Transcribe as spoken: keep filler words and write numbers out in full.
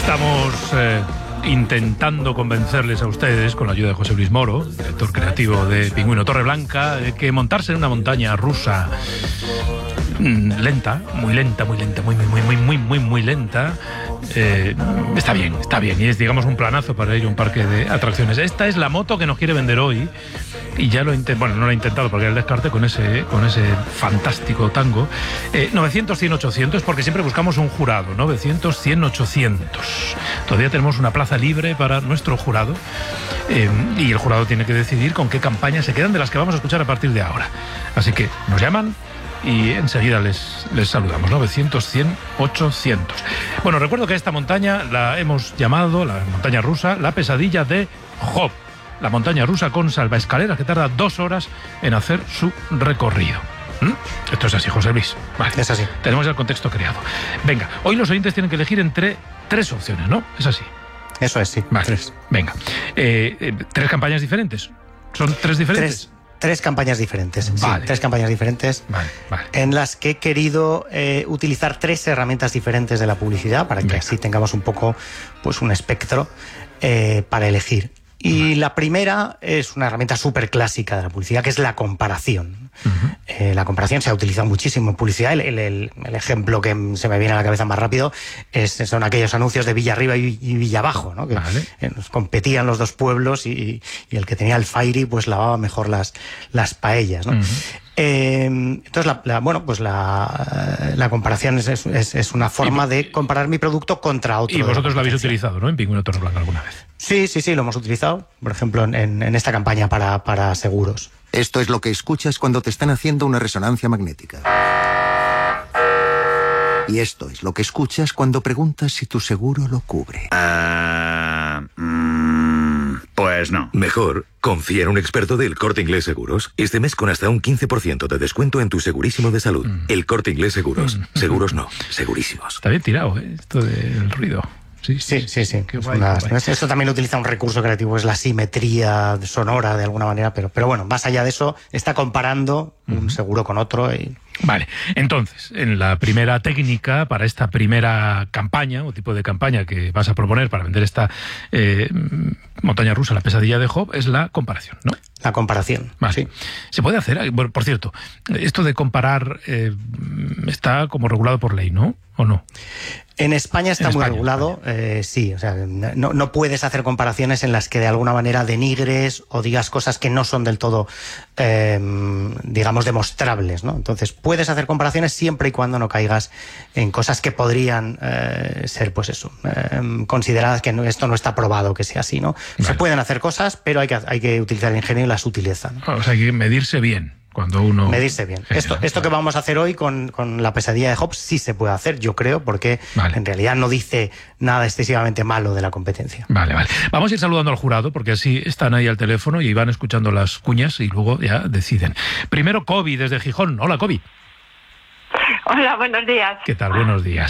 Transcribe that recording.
Estamos eh, intentando convencerles a ustedes, con la ayuda de José Luis Moro, director creativo de Pingüino Torreblanca, de que montarse en una montaña rusa mmm, lenta, muy lenta, muy lenta, muy, muy, muy, muy, muy, muy, muy lenta, eh, está bien, está bien. Y es, digamos, un planazo para ello, un parque de atracciones. Esta es la moto que nos quiere vender hoy. Y ya lo he intentado, bueno, no lo he intentado porque era el descarte con ese, con ese fantástico tango. Eh, novecientos, cien, ochocientos, porque siempre buscamos un jurado. novecientos, cien, ochocientos. Todavía tenemos una plaza libre para nuestro jurado. Eh, y el jurado tiene que decidir con qué campañas se quedan, de las que vamos a escuchar a partir de ahora. Así que nos llaman y enseguida les, les saludamos. novecientos, cien, ochocientos. Bueno, recuerdo que a esta montaña la hemos llamado, la montaña rusa, la pesadilla de Job. La montaña rusa con salvaescaleras que tarda dos horas en hacer su recorrido. ¿Mm? Esto es así, José Luis. Vale. Es así. Tenemos el contexto creado. Venga, hoy los oyentes tienen que elegir entre tres opciones, ¿no? Es así. Eso es, sí. Vale. Tres. Venga. Eh, eh, ¿Tres campañas diferentes? ¿Son tres diferentes? Tres, tres campañas diferentes. Vale. Sí, tres campañas diferentes. Vale, vale. En las que he querido eh, utilizar tres herramientas diferentes de la publicidad para que Venga. así tengamos un poco, pues, un espectro eh, para elegir. Y la primera es una herramienta súper clásica de la publicidad, que es la comparación. Uh-huh. Eh, la comparación se ha utilizado muchísimo en publicidad. El, el, el ejemplo que se me viene a la cabeza más rápido es, son aquellos anuncios de Villarriba y, y Villabajo, ¿no? Que vale. eh, competían los dos pueblos y, y el que tenía el Fairy pues lavaba mejor las, las paellas, ¿no? Uh-huh. Eh, entonces, la, la, bueno, pues la, la comparación es, es, es una forma de comparar mi producto contra otro. Y vosotros lo habéis utilizado, ¿no? En Pingüino Torreblanca alguna vez. Sí, sí, sí, lo hemos utilizado, por ejemplo, en, en esta campaña para, para seguros. Esto es lo que escuchas cuando te están haciendo una resonancia magnética. Y esto es lo que escuchas cuando preguntas si tu seguro lo cubre. Uh, mm, pues no. Mejor, confía en un experto del Corte Inglés Seguros. Este mes con hasta un quince por ciento de descuento en tu segurísimo de salud. Mm. El Corte Inglés Seguros. Mm. Seguros no, segurísimos. Está bien tirado, ¿eh? Esto del ruido. Sí, sí, sí. sí. Qué es guay, una, qué guay. Esto también utiliza un recurso creativo, es la simetría sonora de alguna manera, pero, pero bueno, más allá de eso, está comparando uh-huh. un seguro con otro. Y... Vale, entonces, en la primera técnica, para esta primera campaña, o tipo de campaña que vas a proponer para vender esta eh, montaña rusa, la pesadilla de Job, es la comparación, ¿no? La comparación, vale. Sí. Se puede hacer, bueno, por cierto, esto de comparar eh, está como regulado por ley, ¿no? ¿O no? En España está en muy España, regulado, eh, sí, o sea, no, no puedes hacer comparaciones en las que de alguna manera denigres o digas cosas que no son del todo, eh, digamos, demostrables, ¿no? Entonces, puedes hacer comparaciones siempre y cuando no caigas en cosas que podrían eh, ser, pues eso, eh, consideradas que no, esto no está probado que sea así, ¿no? Vale. Se pueden hacer cosas, pero hay que, hay que utilizar el ingenio y las utilizan. O sea, hay que medirse bien. Cuando uno... Medirse bien. Genial, esto esto claro. que vamos a hacer hoy con, con la pesadilla de Job sí se puede hacer, yo creo, porque vale. en realidad no dice nada excesivamente malo de la competencia. Vale, vale. Vamos a ir saludando al jurado, porque así están ahí al teléfono y van escuchando las cuñas y luego ya deciden. Primero, Kobe, desde Gijón. Hola, Kobe. Hola, buenos días. ¿Qué tal? Buenos días.